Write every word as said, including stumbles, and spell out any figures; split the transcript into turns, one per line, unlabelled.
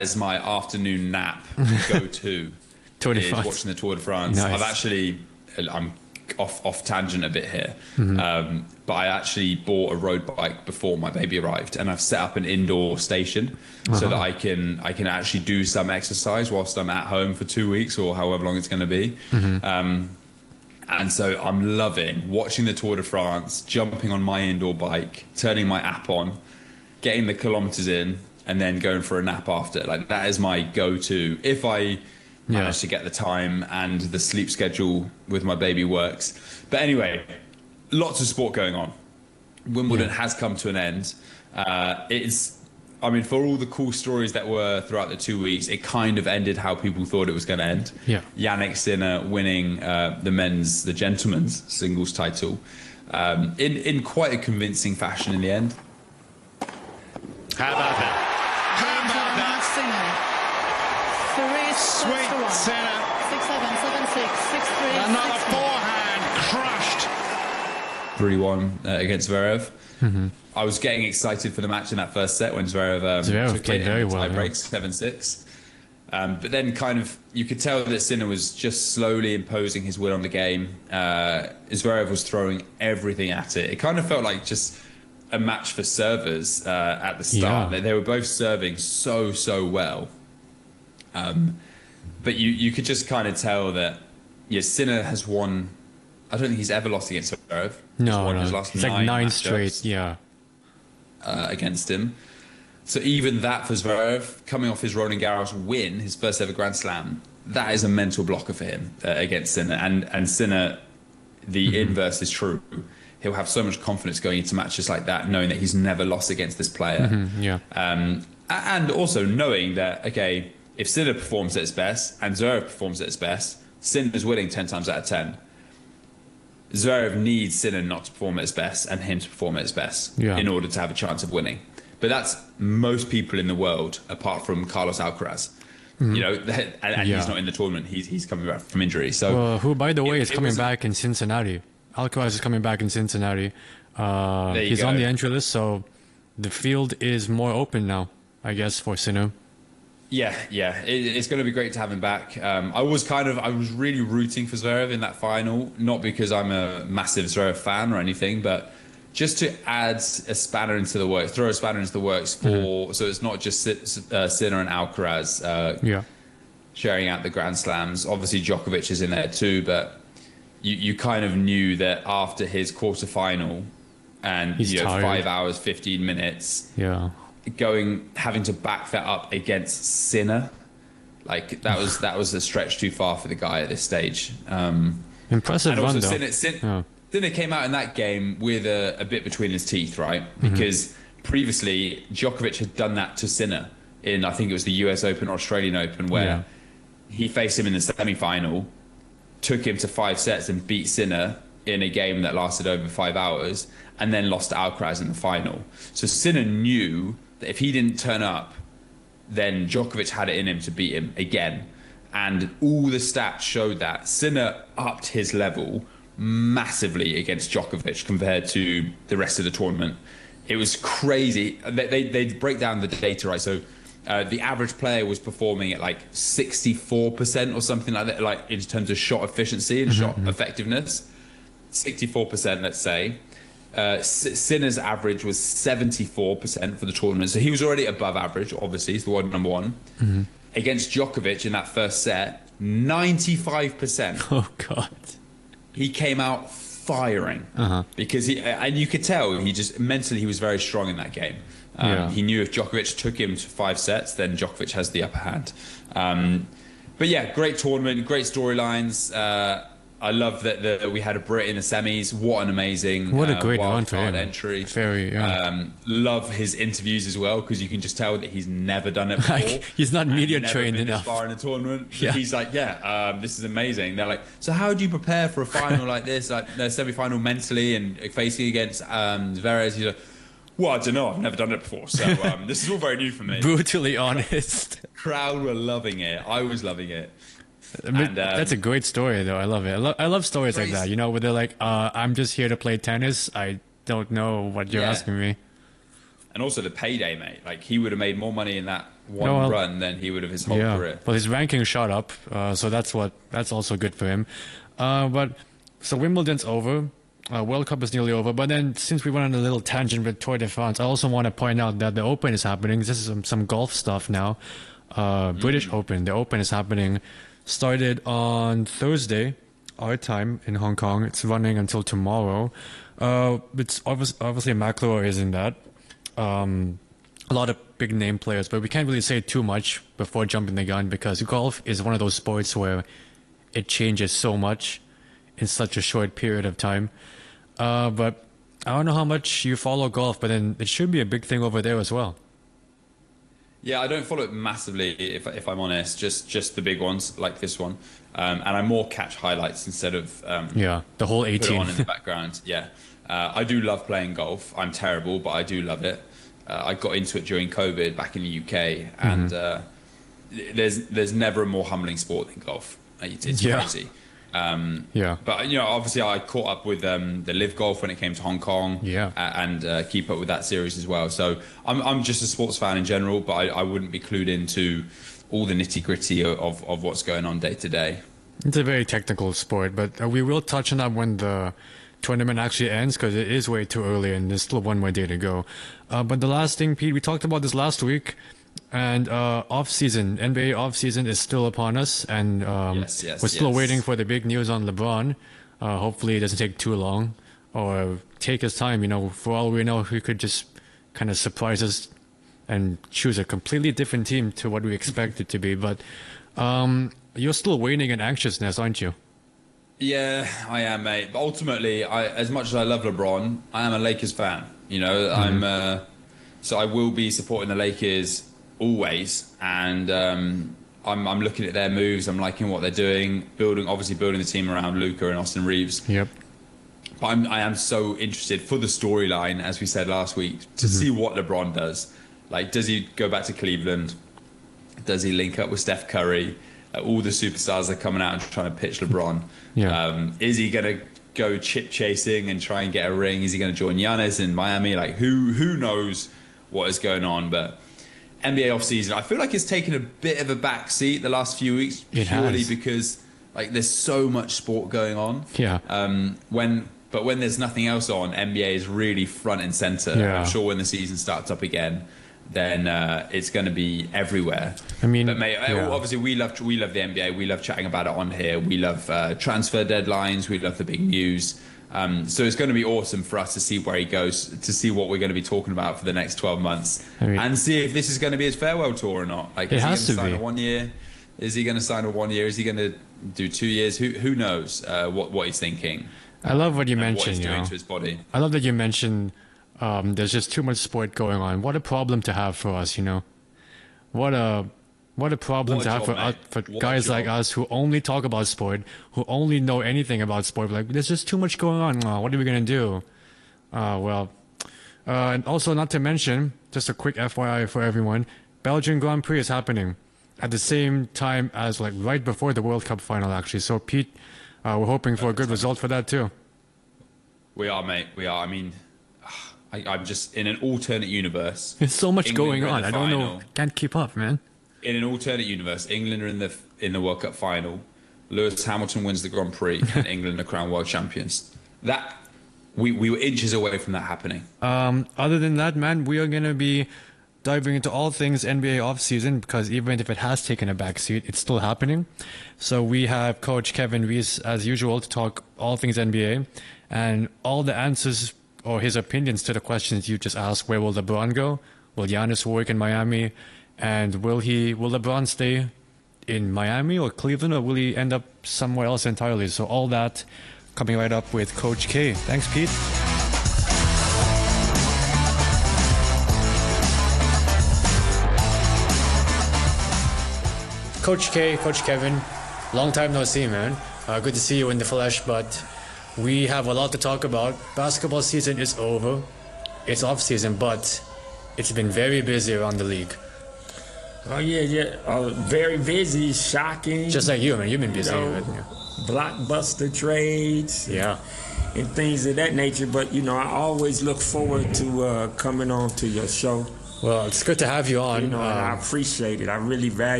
is my afternoon nap go-to.
Tour de
Is
France.
watching the Tour de France.
Nice.
I've actually, I'm off off tangent a bit here,
Mm-hmm.
um, but I actually bought a road bike before my baby arrived, and I've set up an indoor station so that I can I can actually do some exercise whilst I'm at home for two weeks or however long it's going to be.
Mm-hmm.
Um, and so I'm loving watching the Tour de France, jumping on my indoor bike, turning my app on, getting the kilometers in, and then going for a nap after. Like that is my go-to if I manage
Yeah.
to get the time and the sleep schedule with my baby works. But anyway, lots of sport going on. Wimbledon
Yeah.
has come to an end. Uh, it's, I mean, for all the cool stories that were throughout the two weeks, it kind of ended how people thought it was going to end.
Yeah.
Yannick Sinner winning uh, the men's, the gentlemen's singles title um, in in quite a convincing fashion in the end.
How about that? How about that?
Three,
Sweet
that's the one.
Sinner.
Six, seven, seven, six, six, three,
Another
six, one.
forehand crushed.
three one uh, against Zverev.
Mm-hmm.
I was getting excited for the match in that first set when Zverev, um,
Zverev
took
played
it
very
in
well,
tie
yeah.
breaks seven six. Um, but then kind of you could tell that Sinner was just slowly imposing his will on the game. Uh, Zverev was throwing everything at it. It kind of felt like just a match for servers uh, at the start.
Yeah.
They, they were both serving so, so well. Um, but you, you could just kind of tell that yeah, Sinner has won. I don't think he's ever lost against Zverev. He's
No,
won
no.
his last
It's like nine
matchups,
straight. Yeah.
uh, against him. So even that for Zverev, coming off his Roland Garros win, his first ever Grand Slam, that is a mental blocker for him uh, against Sinner. And and Sinner, the
Mm-hmm.
inverse is true. He'll have so much confidence going into matches like that, knowing that he's never lost against this player.
Mhm, yeah.
Um, a- and also knowing that, okay, if Sinner performs at his best and Zverev performs at his best, Sinner's winning ten times out of ten. Zverev needs Sinner not to perform at his best and him to perform at his best
Yeah.
in order to have a chance of winning. But that's most people in the world, apart from Carlos Alcaraz. You know, and, and
Mm-hmm. Yeah.
he's not in the tournament. He's he's coming back from injury. So
Well, who, by the way,
it-
is
it
coming
was-
back in Cincinnati. Alcaraz is coming back in Cincinnati. Uh,
There you
he's
go.
on the entry list, so the field is more open now, I guess, for Sinner.
Yeah, yeah, it, it's going to be great to have him back. Um, I was kind of, I was really rooting for Zverev in that final, not because I'm a massive Zverev fan or anything, but just to add a spanner into the works, throw a spanner into the works for,
Mm-hmm.
so it's not just Sin- uh, Sinner and Alcaraz uh,
Yeah.
sharing out the Grand Slams. Obviously, Djokovic is in there too, but you, you kind of knew that after his quarterfinal and
He's
you know
tired.
five hours, fifteen minutes,
Yeah.
going having to back that up against Sinner, like that was that was a stretch too far for the guy at this stage. Um,
Impressive
and
run,
also
though.
Sinner, Sin,
Yeah.
Sinner came out in that game with a, a bit between his teeth, right? Because previously Djokovic had done that to Sinner in I think it was the U S Open or Australian Open where
Yeah.
he faced him in the semi-final, took him to five sets and beat Sinner in a game that lasted over five hours, and then lost to Alcaraz in the final. So Sinner knew that if he didn't turn up, then Djokovic had it in him to beat him again. And all the stats showed that Sinner upped his level massively against Djokovic compared to the rest of the tournament. It was crazy. They, they, they break down the data, right? So uh, the average player was performing at like sixty-four percent or something like that, like in terms of shot efficiency and shot effectiveness. sixty-four percent, let's say. Uh, S- Sinner's average was seventy-four percent for the tournament. So he was already above average, obviously. He's the world number one. Against Djokovic in that first set, ninety-five percent.
Oh, God.
He came out firing
Uh-huh.
because he, and you could tell he just mentally he was very strong in that game. Um,
Yeah.
He knew if Djokovic took him to five sets, then Djokovic has the upper hand. Um, but yeah, great tournament, great storylines. Uh, I love that the, we had a Brit in the semis. What an amazing
What a
uh,
great
wild
run for
card
him.
entry.
Very, yeah.
Um, love his interviews as well because you can just tell that he's never done it before.
Like, he's not
and
media
never
trained
been
enough.
This far in a tournament.
Yeah.
He's like, yeah, um, this is amazing. They're like, so how do you prepare for a final like this, like the semi-final mentally and facing against um, Zverev? He's like, well, I don't know. I've never done it before, so um, this is all very new for me.
Brutally honest.
Crowd were loving it. I was loving it.
But
And, um,
that's a great story, though. I love it. I, lo- I love stories like
Crazy.
that. You know, where they're like, uh, "I'm just here to play tennis. I don't know what you're
Yeah.
asking me."
and also the payday, mate. Like he would have made more money in that one
No, well,
run than he would have his whole
Yeah,
career.
well, his ranking shot up, uh, so that's what that's also good for him. Uh, but so Wimbledon's over, uh, World Cup is nearly over. But then, since we went on a little tangent with Tour de France, I also want to point out that the Open is happening. This is some, some golf stuff now. Uh, British
Mm.
Open, the Open is happening. Started on Thursday, our time in Hong Kong. It's running until tomorrow. Uh, it's obvious, obviously McIlroy is in that. Um, a lot of big name players, but we can't really say too much before jumping the gun because golf is one of those sports where it changes so much in such a short period of time. Uh, but I don't know how much you follow golf, but then it should be a big thing over there as well.
Yeah, I don't follow it massively, if if I'm honest. Just just the big ones like this one, um, and I more catch highlights instead of um,
Yeah, the whole
put it
eighteen.
on in the background. Yeah, uh, I do love playing golf. I'm terrible, but I do love it. Uh, I got into it during COVID back in the U K, and
Mm-hmm.
uh, there's there's never a more humbling sport than golf. It's, it's
Yeah.
crazy. Um,
Yeah.
But you know, obviously, I caught up with um, the Live Golf when it came to Hong Kong.
Yeah.
a- and uh, keep up with that series as well. So I'm I'm just a sports fan in general, but I, I wouldn't be clued into all the nitty gritty of, of what's going on day to day.
It's a very technical sport, but uh, we will touch on that when the tournament actually ends because it is way too early and there's still one more day to go. Uh, but the last thing, Pete, we talked about this last week, and uh, off season, N B A off season is still upon us, and um,
Yes, yes,
we're still
yes.
waiting for the big news on LeBron. Uh, hopefully, it doesn't take too long or take his time. You know, for all we know, he could just kind of surprise us and choose a completely different team to what we expect it to be. But um, you're still waiting in anxiousness, aren't you?
Yeah, I am, mate. But ultimately, I, as much as I love LeBron, I am a Lakers fan. You know,
Mm-hmm.
I'm uh, so I will be supporting the Lakers always, and um, I'm I'm looking at their moves. I'm liking what they're doing, building obviously building the team around Luka and Austin Reeves.
Yep.
But I'm, I am so interested for the storyline, as we said last week, to
Mm-hmm.
see what LeBron does. Like, does he go back to Cleveland? Does he link up with Steph Curry? Uh, all the superstars are coming out and trying to pitch LeBron.
Yeah.
Um, is he going to go chip chasing and try and get a ring? Is he going to join Giannis in Miami? Like, who who knows what is going on? But N B A offseason, I feel like it's taken a bit of a back seat the last few weeks,
It
purely
has.
because like there's so much sport going on.
Yeah.
Um, when but when there's nothing else on, N B A is really front and center.
Yeah.
I'm sure when the season starts up again, then uh, it's going to be everywhere.
I mean,
but mate,
yeah.
obviously we love we love the N B A. We love chatting about it on here. We love uh, transfer deadlines. We love the big news. Um, so it's going to be awesome for us to see where he goes, to see what we're going to be talking about for the next twelve months,
I mean-
and see if this is going to be his farewell tour or not. Like,
It
is he
has
going
to
sign
be.
a one year? Is he going to sign a one year? Is he going to do two years? Who who knows uh, what what he's thinking?
I love what you
and what
mentioned.
he's
You
doing
know,
to his body.
I love that you mentioned um, there's just too much sport going on. What a problem to have for us, you know. What a what a problem
What a
to have
job,
for us,
mate.
for
What a
guys like
job.
us who only talk about sport, who only know anything about sport. Like, there's just too much going on. Oh, what are we gonna do? Uh, well, uh, and also not to mention, just a quick F Y I for everyone, Belgian Grand Prix is happening at the same time as like right before the World Cup final, actually. So Pete, uh, we're hoping for a good result for that too.
We are, mate. We are. I mean, I, I'm just in an alternate universe.
There's so much
England
going
are in
on.
the
I don't know.
final.
Can't keep up, man.
In an alternate universe, England are in the in the World Cup final. Lewis Hamilton wins the Grand Prix, and England are crowned world champions. That we we were inches away from that happening.
Um, other than that, man, we are gonna be diving into all things N B A offseason because even if it has taken a backseat, it's still happening. So we have Coach Kevin Reese as usual to talk all things N B A and all the answers or his opinions to the questions you just asked. Where will LeBron go? Will Giannis work in Miami? And will he? Will LeBron stay in Miami or Cleveland, or will he end up somewhere else entirely? So all that coming right up with Coach K. Thanks, Pete. Coach K, Coach Kevin, long time no see, man. Uh, good to see you in the flesh, but we have a lot to talk about. Basketball season is over. It's off season, but it's been very busy around the league.
Oh yeah, yeah. Uh, very busy, shocking.
Just like you, man. You've been busy.
you know,
but, yeah.
blockbuster trades.
Yeah.
and things of that nature. But, you know, I always look forward to uh, coming on to your show.
Well, it's good to have you on.
You know, and I
Um,
appreciate it. I really value